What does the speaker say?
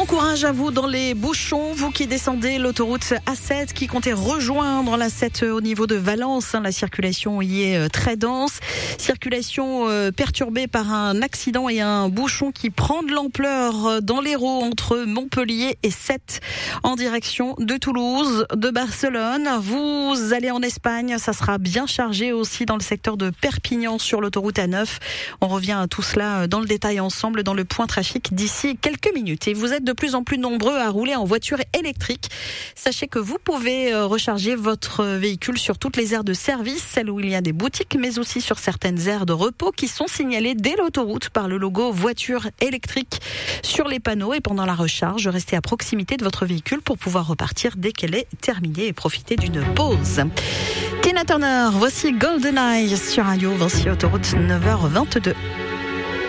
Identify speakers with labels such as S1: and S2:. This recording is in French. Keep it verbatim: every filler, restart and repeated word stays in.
S1: courage à vous dans les bouchons, vous qui descendez l'autoroute A sept, qui comptez rejoindre l'A sept au niveau de Valence. La circulation y est très dense. Circulation perturbée par un accident et un bouchon qui prend de l'ampleur dans l'Hérault entre Montpellier et Sète en direction de Toulouse, de Barcelone. Vous allez en Espagne, ça sera bien chargé aussi dans le secteur de Perpignan sur l'autoroute A neuf. On revient à tout cela dans le détail ensemble dans le point trafic d'ici quelques minutes. Et vous êtes de plus en plus nombreux à rouler en voiture électrique. Sachez que vous pouvez recharger votre véhicule sur toutes les aires de service, celles où il y a des boutiques, mais aussi sur certaines aires de repos qui sont signalées dès l'autoroute par le logo voiture électrique sur les panneaux. Et pendant la recharge, restez à proximité de votre véhicule pour pouvoir repartir dès qu'elle est terminée et profiter d'une pause. Tina Turner, voici GoldenEye sur Radio, voici autoroute neuf heures vingt-deux.